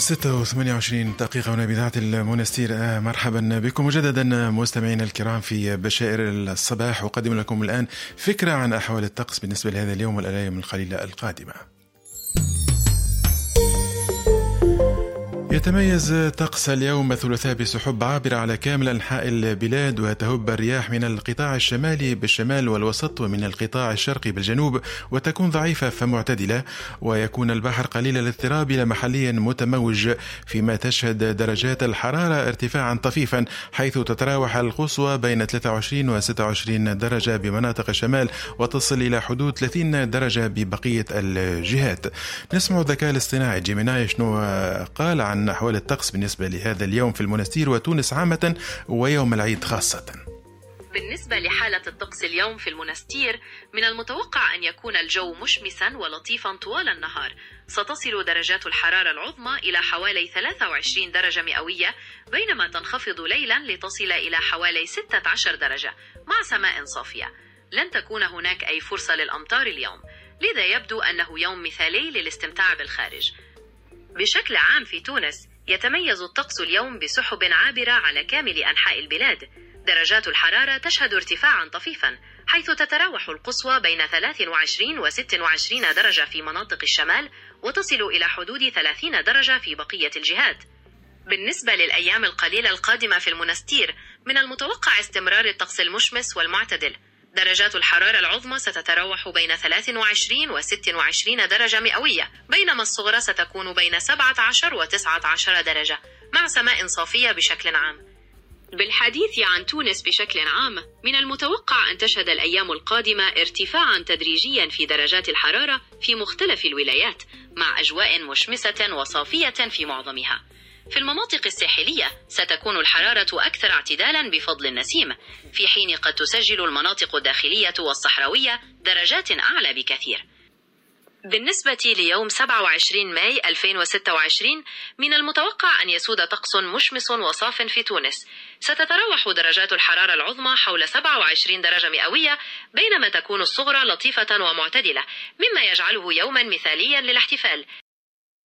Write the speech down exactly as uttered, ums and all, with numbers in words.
ستة وثمانية وعشرين دقيقة هنا بإذاعة المنستير. مرحبا بكم مجددا مستمعينا الكرام في بشائر الصباح. أقدم لكم الآن فكرة عن أحوال الطقس بالنسبة لهذا اليوم والأيام القليلة القادمة. يتميز طقس اليوم الثلاثاء بسحب عابرة على كامل أنحاء البلاد، وتهب الرياح من القطاع الشمالي بالشمال والوسط ومن القطاع الشرقي بالجنوب، وتكون ضعيفة فمعتدلة، ويكون البحر قليل الاضطراب إلى محليا متموج، فيما تشهد درجات الحرارة ارتفاعا طفيفا، حيث تتراوح القصوى بين ثلاثة وعشرين و ستة وعشرين درجة بمناطق الشمال، وتصل إلى حدود ثلاثين درجة ببقية الجهات. نسمع الذكاء الاصطناعي جيميناي شنو قال عن أحوال الطقس بالنسبة لهذا اليوم في المنستير وتونس عامة ويوم العيد خاصة. بالنسبة لحالة الطقس اليوم في المنستير، من المتوقع أن يكون الجو مشمسا ولطيفا طوال النهار. ستصل درجات الحرارة العظمى إلى حوالي ثلاثة وعشرين درجة مئوية، بينما تنخفض ليلا لتصل إلى حوالي ستة عشر درجة مع سماء صافية. لن تكون هناك أي فرصة للأمطار اليوم، لذا يبدو أنه يوم مثالي للاستمتاع بالخارج. بشكل عام في تونس يتميز الطقس اليوم بسحب عابرة على كامل أنحاء البلاد. درجات الحرارة تشهد ارتفاعا طفيفا، حيث تتراوح القصوى بين ثلاثة وعشرين و ستة وعشرين درجة في مناطق الشمال، وتصل إلى حدود ثلاثين درجة في بقية الجهات. بالنسبة للأيام القليلة القادمة في المنستير، من المتوقع استمرار الطقس المشمس والمعتدل. درجات الحرارة العظمى ستتراوح بين ثلاثة وعشرين و ستة وعشرين درجة مئوية، بينما الصغرى ستكون بين سبعة عشر و تسعة عشر درجة مع سماء صافية بشكل عام. بالحديث عن تونس بشكل عام، من المتوقع أن تشهد الأيام القادمة ارتفاعا تدريجيا في درجات الحرارة في مختلف الولايات، مع أجواء مشمسة وصافية في معظمها. في المناطق الساحلية ستكون الحرارة أكثر اعتدالا بفضل النسيم، في حين قد تسجل المناطق الداخلية والصحراوية درجات أعلى بكثير. بالنسبة ليوم سبعة وعشرين ماي ألفين وستة وعشرين، من المتوقع أن يسود طقس مشمس وصاف في تونس. ستتراوح درجات الحرارة العظمى حول سبعة وعشرين درجة مئوية، بينما تكون الصغرى لطيفة ومعتدلة، مما يجعله يوما مثاليا للاحتفال.